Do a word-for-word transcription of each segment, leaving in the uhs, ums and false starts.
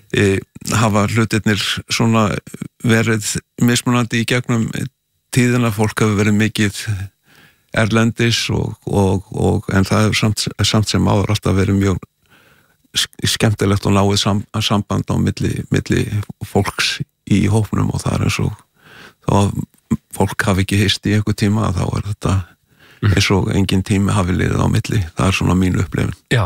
e, hafa hlutirnir svona verið mismunandi í gegnum tíðina, fólk hefur verið mikið erlendis og, og, og en það hefur samt, samt sem áður alltaf verið mjög skemmtilegt og náið sam, samband á milli, milli fólks í hópnum og það er eins og þá fólk hafi ekki hist í einhver tíma þá er þetta eins og engin tími hafi liðið á milli, það er svona mín upplifun. Já,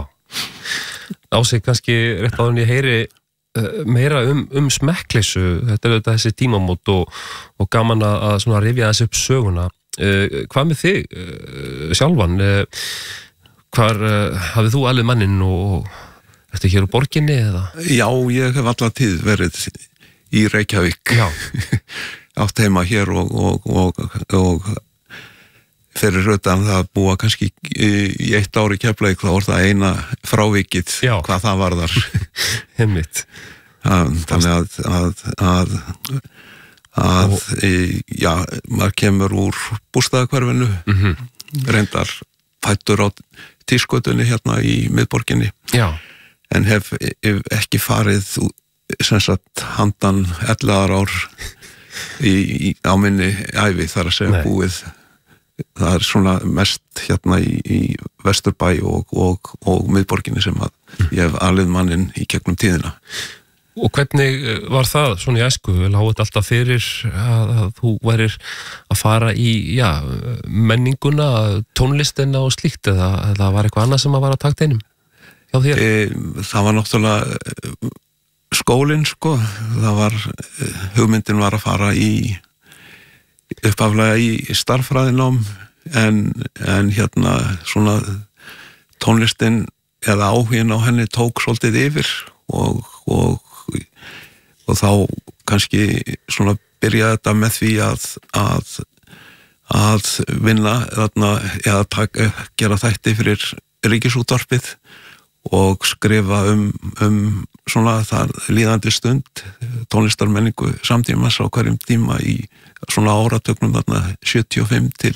Ási, kannski rétt áður en ég heyri meira um, um smekkleysu, þetta er auðvitað þessi tímamót og, og gaman að svona rifja þessi upp söguna. Uh, hvað með þig uh, sjálfan? Uh, hvar uh, hafið þú alveg manninn og ertu hér úr borginni eða? Já, ég hef alla tíð verið í Reykjavík. Já. Átt heima hér og, og, og, og fyrir utan það búa kannski í, í eitt ári í Keflavík, þá var það eina frávikið Já. Hvað það varðar. Einmitt. Þannig að, að, að að, e, já, maður kemur úr bústaðahverfinu, mm-hmm. reyndar fæddur á Tískötunni hérna í miðborginni, já. En hef, hef ekki farið sem sagt handan ellegar ár í, í, á minni ævi, þar að segja Nei. Búið, það er svona mest hérna í, í Vesturbæ og, og, og miðborginni sem að ég hef alið manninn í gegnum tíðina. Og hvernig var það svona í æsku? Lágu þetta alltaf fyrir að, að þú værir að fara í já, menninguna, tónlistina og slíkt eða, eða var eitthvað annað sem að var að taka einum hjá þér? E, það var náttúrulega skólinn sko, það var hugmyndin var að fara í uppaflega í starffræðinám en, en hérna svona tónlistin eða áhugin á henni tók svolítið yfir og, og og þá kannski svona byrjaði þetta með því að að, að vinna þarna, eða taka, gera þætti fyrir Ríkisútvarpið og skrifa um, um svona það líðandi stund tónlistarmenningu samtímans á hverjum tíma í svona áratögnum þarna sjötíu og fimm til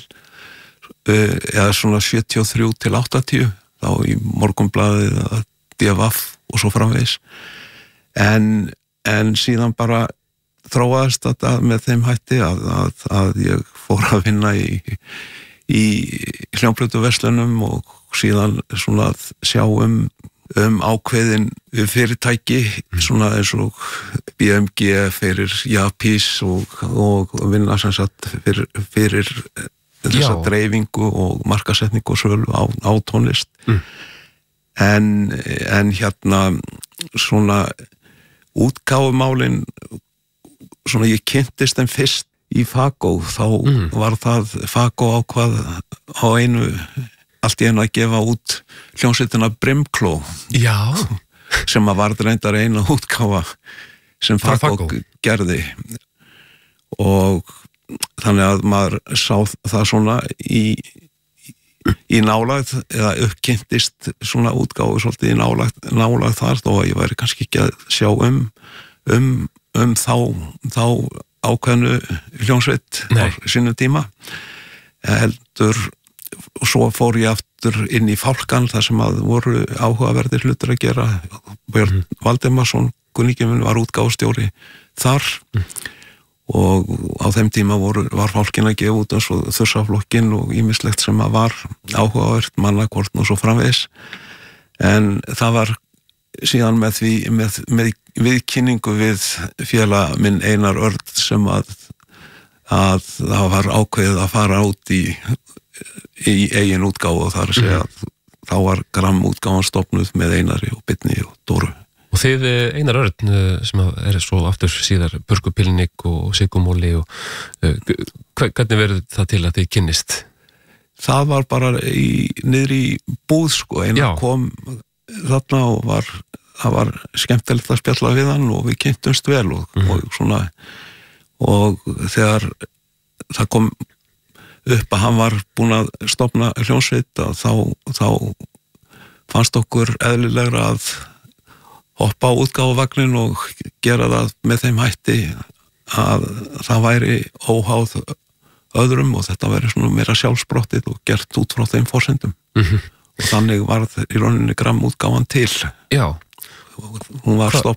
eða svona sjötíu og þrjú til áttatíu þá í Morgunblaðið eða D V F og svo framvegis en en síðan bara þróaðist þetta með þeim hætti að, að, að ég fór að vinna í, í hljómplötuverslunum og síðan svona að sjá um, um ákveðin fyrirtæki svona eins og B M G fyrir Japís og, og vinna sem sagt fyrir, fyrir þessa Já. Dreifingu og markasetningu og sölu á, á tónlist mm. en, en hérna svona útgáfumálin svona ég kynntist þeim fyrst í Fagó þá mm. var það Fagó ákvað á einu allt í einu að gefa út hljómsveitina Brimkló Já. sem að var reyndar eina útgáfa sem Fagó gerði og þannig að maður sá það svona í í nálægð eða uppkynntist svona útgáfu svolítið í nálægð, nálægð þar þó að ég væri kannski ekki að sjá um um, um þá, þá ákveðnu hljómsveit á sínu tíma heldur svo fór ég aftur inn í Fálkan þar sem að voru áhugaverðir hlutur að gera Björn mm. Valdimarsson, kunningi minn var útgáfustjóri þar mm. og á þeim tíma voru, var Fálkinn að gefa út eins og Þursaflokkin og ýmislegt sem að var áhugavert, Mannakorn og svo framvegis en það var síðan með því með, með viðkynningu við félag minn Einar Örn sem að, að það var ákveðið að fara út í, í eigin útgáfu og það er að segja að þá var Gram útgáfan stofnuð með Einari og Birni og Dóru. Og þið Einar Örn sem er svo aftur síðar Purkupilnik og Sigumóli og uh, hvernig verður það til að þið kynnist? Það var bara í, niður í búð sko, Einar kom þarna og var, það var skemmtilegt að spjalla við hann og við kynntumst vel og, mm. og svona og þegar það kom upp að hann var búinn að stofna hljómsveit að þá, þá fannst okkur eðlilegra að hoppa á útgáfuvagnin og gera það með þeim hætti að það væri óháð öðrum og þetta væri svona meira sjálfsprottið og gert út frá þeim forsendum mm-hmm. og þannig var í rauninni Gram útgáfan til Já. Hún var, stopp,